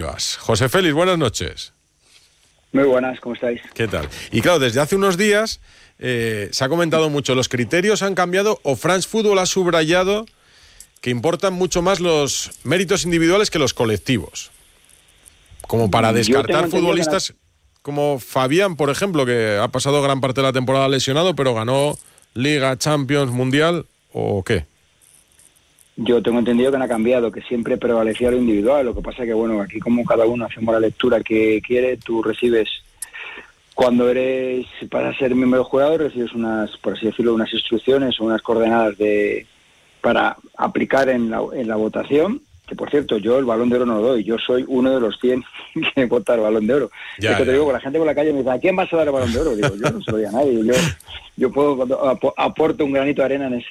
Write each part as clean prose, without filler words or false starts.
Villegas. José Félix, buenas noches. Muy buenas, ¿cómo estáis? ¿Qué tal? Y claro, desde hace unos días se ha comentado mucho, los criterios han cambiado o France Football ha subrayado que importan mucho más los méritos individuales que los colectivos. Como para descartar futbolistas como Fabián, por ejemplo, que ha pasado gran parte de la temporada lesionado, pero ganó Liga, Champions, Mundial, ¿o qué? Yo tengo entendido que no ha cambiado, que siempre prevalecía lo individual. Lo que pasa que, bueno, aquí como cada uno hacemos la lectura que quiere, tú recibes, cuando eres, para ser miembro del jurado, recibes unas, por así decirlo, unas instrucciones o unas coordenadas para aplicar en la votación. Que, por cierto, yo el Balón de Oro no lo doy. Yo soy uno de los 100 que vota el Balón de Oro. Es que te digo, con la gente por la calle me dice, ¿a quién vas a dar el Balón de Oro? Digo, yo no se lo doy a nadie. Yo aporto un granito de arena en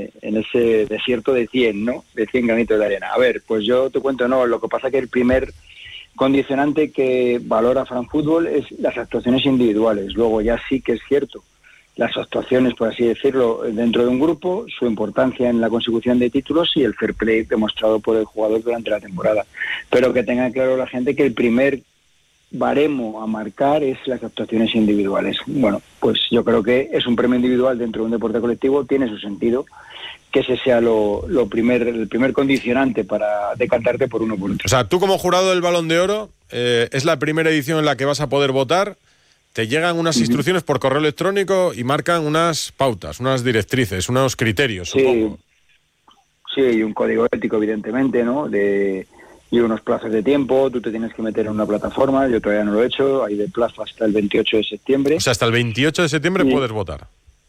ese desierto de 100, ¿no? De 100 granitos de arena. A ver, pues yo te cuento, no, lo que pasa que el primer condicionante que valora France Football es las actuaciones individuales. Luego ya sí que es cierto, las actuaciones, por así decirlo, dentro de un grupo, su importancia en la consecución de títulos y el fair play demostrado por el jugador durante la temporada. Pero que tenga claro la gente que el primer baremo a marcar es las actuaciones individuales. Bueno, pues yo creo que es un premio individual dentro de un deporte colectivo, tiene su sentido que ese sea el primer condicionante para decantarte por uno por otro. O sea, tú como jurado del Balón de Oro, es la primera edición en la que vas a poder votar. Te llegan unas instrucciones por correo electrónico y marcan unas pautas, unas directrices, unos criterios, supongo. Sí, y un código ético, evidentemente, ¿no? Y unos plazos de tiempo, tú te tienes que meter en una plataforma, yo todavía no lo he hecho, hay de plazo hasta el 28 de septiembre. O sea, hasta el 28 de septiembre puedes votar.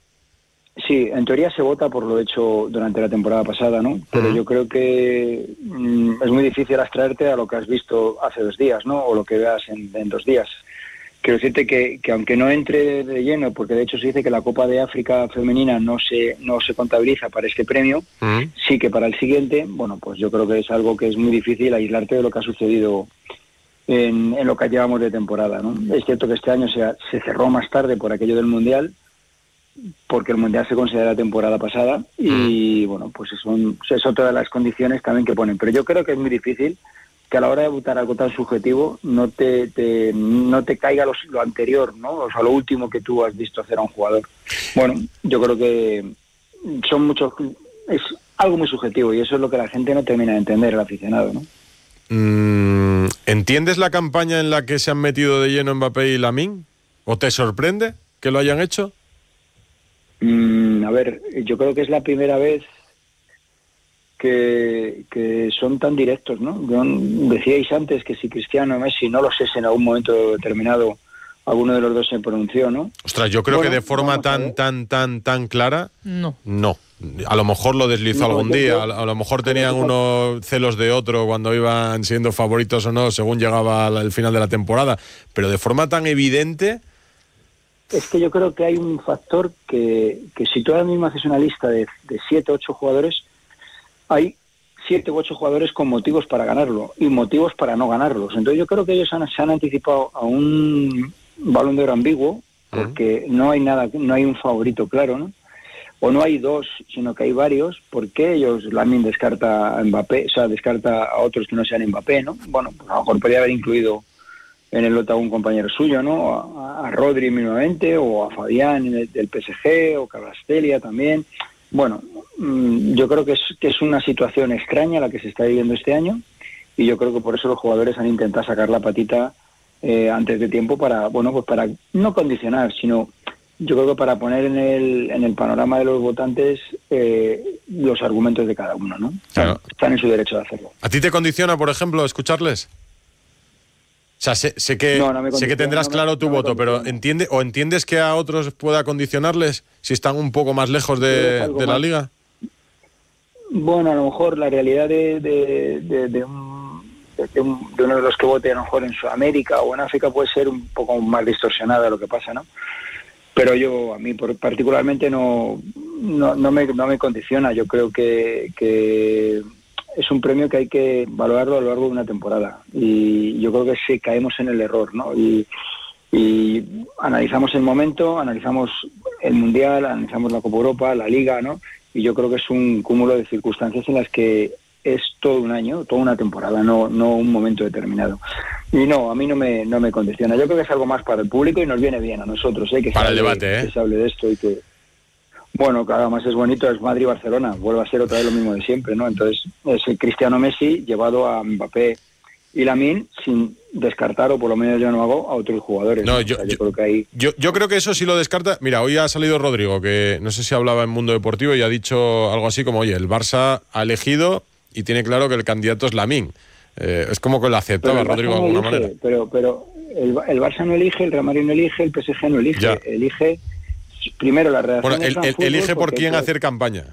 Sí, en teoría se vota por lo hecho durante la temporada pasada, ¿no? Pero yo creo que es muy difícil abstraerte a lo que has visto hace 2 días, ¿no? O lo que veas en 2 días. Quiero decirte que aunque no entre de lleno, porque de hecho se dice que la Copa de África femenina no se contabiliza para este premio, sí que para el siguiente, bueno, pues yo creo que es algo que es muy difícil aislarte de lo que ha sucedido en lo que llevamos de temporada, ¿no? Es cierto que este año se cerró más tarde por aquello del Mundial, porque el Mundial se considera la temporada pasada y, bueno, pues son todas las condiciones también que ponen. Pero yo creo que es muy difícil que a la hora de votar algo tan subjetivo no te caiga lo anterior, ¿no? O sea, lo último que tú has visto hacer a un jugador. Bueno, yo creo que es algo muy subjetivo y eso es lo que la gente no termina de entender, el aficionado, ¿no? ¿Entiendes la campaña en la que se han metido de lleno Mbappé y Lamine? ¿O te sorprende que lo hayan hecho? A ver, yo creo que es la primera vez que son tan directos, ¿no? Decíais antes que si Cristiano o Messi, no lo sé si en algún momento determinado alguno de los dos se pronunció, ¿no? Ostras, yo creo que de forma tan clara, no. A lo mejor lo deslizó algún día, a lo mejor tenían unos celos de otro cuando iban siendo favoritos o no, según llegaba el final de la temporada, pero de forma tan evidente. Es que yo creo que hay un factor que si tú ahora mismo haces una lista de 7 o 8 jugadores, hay 7 u 8 jugadores con motivos para ganarlo y motivos para no ganarlos. Entonces yo creo que ellos se han anticipado a un Balón de Oro ambiguo, porque no hay un favorito claro, ¿no? O no hay 2, sino que hay varios, porque ellos, Lamine descarta a Mbappé, o sea, descarta a otros que no sean Mbappé, ¿no? Bueno, pues a lo mejor podría haber incluido en el lote a un compañero suyo, ¿no? A Rodri mínimamente, o a Fabián del PSG, o Kvaratskhelia también. Bueno, yo creo que es una situación extraña la que se está viviendo este año y yo creo que por eso los jugadores han intentado sacar la patita antes de tiempo para no condicionar, sino yo creo que para poner en el panorama de los votantes los argumentos de cada uno, ¿no? Claro. Están en su derecho de hacerlo. ¿A ti te condiciona, por ejemplo, escucharles? O sea, sé que tendrás claro tu voto, pero ¿entiendes que a otros pueda condicionarles si están un poco más lejos de la liga? Bueno, a lo mejor la realidad de uno de los que vote a lo mejor en Sudamérica o en África puede ser un poco más distorsionada lo que pasa, ¿no? Pero a mí particularmente no me condiciona. Yo creo que es un premio que hay que valorarlo a lo largo de una temporada y yo creo que sí caemos en el error, ¿no? Y analizamos el momento, analizamos el Mundial, analizamos la Copa Europa, la Liga, ¿no? Y yo creo que es un cúmulo de circunstancias en las que es todo un año, toda una temporada, no un momento determinado. Y no, a mí no me condiciona. Yo creo que es algo más para el público y nos viene bien a nosotros, que para el debate, que se hable de esto y que... Bueno, que además es bonito, es Madrid-Barcelona, vuelve a ser otra vez lo mismo de siempre, ¿no? Entonces, es el Cristiano Messi llevado a Mbappé y Lamine sin descartar, o por lo menos yo no hago, a otros jugadores. No, ¿no? Yo creo que ahí... yo creo que eso sí lo descarta. Mira, hoy ha salido Rodrigo, que no sé si hablaba en Mundo Deportivo, y ha dicho algo así como, oye, el Barça ha elegido y tiene claro que el candidato es Lamine. Es como que lo aceptaba Rodrigo de alguna manera. Pero el Barça no elige, el Real Madrid no elige, el PSG no elige. Ya. Elige primero la redacción. Bueno, elige por quién hacer campaña.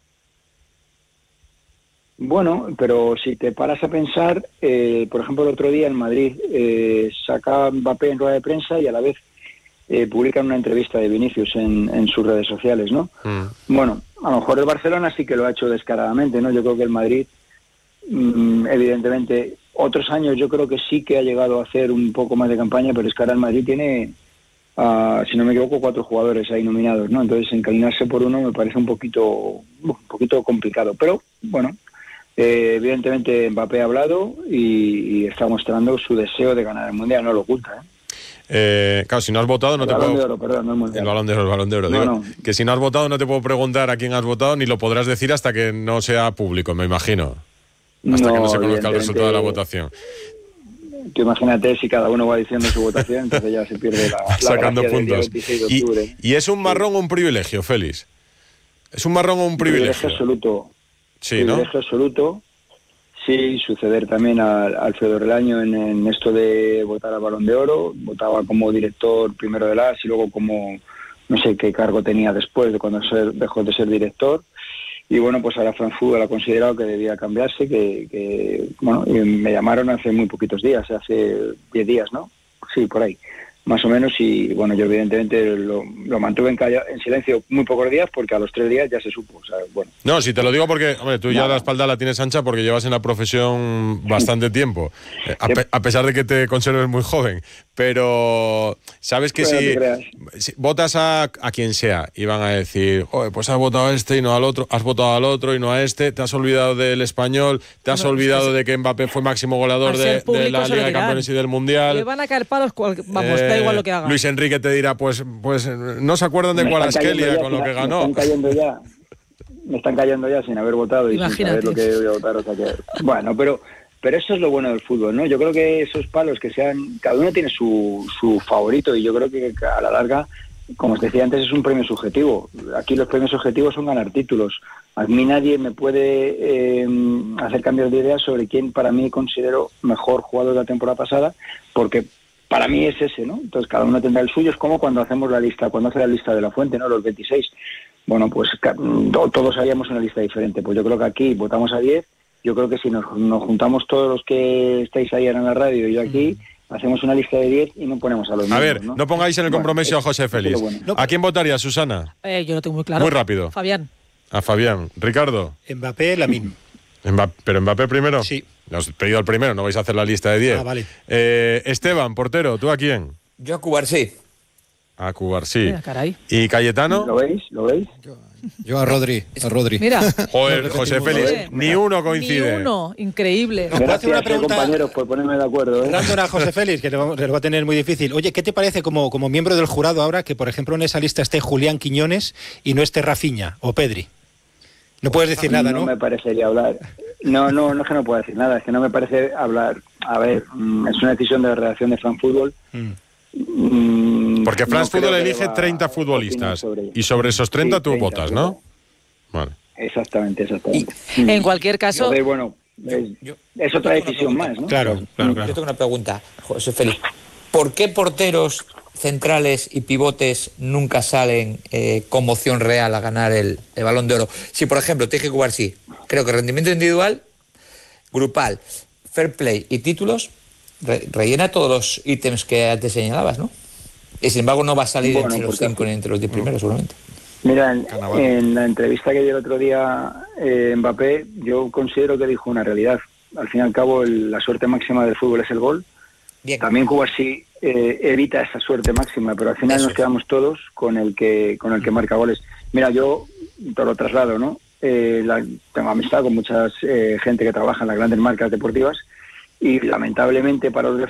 Bueno, pero si te paras a pensar, por ejemplo, el otro día en Madrid saca Mbappé en rueda de prensa y a la vez publican una entrevista de Vinicius en sus redes sociales, ¿no? Bueno, a lo mejor el Barcelona sí que lo ha hecho descaradamente, ¿no? Yo creo que el Madrid, evidentemente, otros años yo creo que sí que ha llegado a hacer un poco más de campaña, pero es que ahora el Madrid tiene, si no me equivoco, 4 jugadores ahí nominados, ¿no? Entonces, inclinarse por uno me parece un poquito complicado, pero bueno. Evidentemente Mbappé ha hablado y está mostrando su deseo de ganar el Mundial, no lo oculta. Claro, si no has votado no te puedo... El Balón de Oro, El Balón de Oro. No. Que si no has votado no te puedo preguntar a quién has votado, ni lo podrás decir hasta que no sea público, me imagino. Hasta que no se conozca el resultado de la votación. Tú imagínate si cada uno va diciendo su votación, entonces ya se pierde la sacando puntos. Del 26 de octubre. ¿Y es un marrón o un privilegio, Félix? ¿Es un marrón o un privilegio? Absoluto. Sí, privilegio absoluto. Sí, suceder también a Alfredo Relaño en esto de votar al Balón de Oro. Votaba como director primero del AS y luego como no sé qué cargo tenía después de cuando dejó de ser director. Y bueno, pues ahora France Football ha considerado que debía cambiarse, que bueno, y me llamaron hace muy poquitos días, hace 10 días, ¿no? Sí, por ahí. Más o menos, y bueno, yo evidentemente lo mantuve en silencio muy pocos días porque a los 3 días ya se supo, o sea, bueno. No, si te lo digo porque, hombre, tú ya la espalda la tienes ancha porque llevas en la profesión bastante tiempo, a pesar de que te conserves muy joven, pero sabes que si votas a quien sea y van a decir, pues has votado a este y no al otro, has votado al otro y no a este, te has olvidado del Español, te has olvidado de que Mbappé fue máximo goleador de la Liga de Campeones y del Mundial. Le van a caer palos, vamos, da igual lo que haga. Luis Enrique te dirá, pues no se acuerdan de Kvaratskhelia con lo que ganó. Me están cayendo ya sin haber votado y sin saber lo que voy a votar. O sea que, bueno, pero eso es lo bueno del fútbol, ¿no? Yo creo que esos palos que sean... Cada uno tiene su favorito y yo creo que a la larga, como os decía antes, es un premio subjetivo. Aquí los premios subjetivos son ganar títulos. A mí nadie me puede hacer cambios de ideas sobre quién para mí considero mejor jugador de la temporada pasada, porque para mí es ese, ¿no? Entonces cada uno tendrá el suyo. Es como cuando hacemos la lista, cuando hace la lista de la Fuente, ¿no? Los 26. Bueno, pues todos haríamos una lista diferente. Pues yo creo que aquí votamos a 10. Yo creo que si nos juntamos todos los que estáis ahí en la radio y yo aquí, hacemos una lista de 10 y no ponemos a los mismos. A ver, no pongáis en el compromiso a José Félix. Bueno. ¿A quién votaría, Susana? Yo lo tengo muy claro. Muy rápido. Fabián. A Fabián. Ricardo. Mbappé, Lamine. ¿Pero Mbappé primero? Sí. Os he pedido el primero, no vais a hacer la lista de 10. Ah, vale. Esteban, portero, ¿tú a quién? Yo a Cubarsí. A Cubarsí. Caray. ¿Y Cayetano? ¿Lo veis? Yo a Rodri. Mira. Joder, José Félix, ni uno coincide. Ni uno, increíble. Gracias, hacer una pregunta, compañeros, por ponerme de acuerdo. A José Félix, que le va a tener muy difícil. Oye, ¿qué te parece como miembro del jurado ahora que, por ejemplo, en esa lista esté Julián Quiñones y no esté Rafinha o Pedri? No puedes decir nada, ¿no? No me parecería hablar. No es que no pueda decir nada, es que no me parece hablar. A ver, es una decisión de la redacción de France Football. Porque France Football elige 30 futbolistas y sobre esos 30 tú votas, ¿no? Vale. Exactamente. En cualquier caso... Entonces, bueno, es otra decisión más, ¿no? Claro. Yo tengo una pregunta, José Félix. ¿Por qué porteros centrales y pivotes nunca salen con opción real a ganar el Balón de Oro? Si, por ejemplo, te dije Cubarsí, creo que rendimiento individual, grupal, fair play y títulos, rellena todos los ítems que antes señalabas, ¿no? Y sin embargo no va a salir entre los 5 ni entre los 10 primeros, seguramente. Mira, en la entrevista que dio el otro día Mbappé, yo considero que dijo una realidad. Al fin y al cabo, la suerte máxima del fútbol es el gol. Bien. También Cubarsí evita esa suerte máxima, pero al final nos quedamos todos con el que marca goles. Mira, yo te lo traslado, ¿no? tengo amistad con mucha gente que trabaja en las grandes marcas deportivas y lamentablemente para los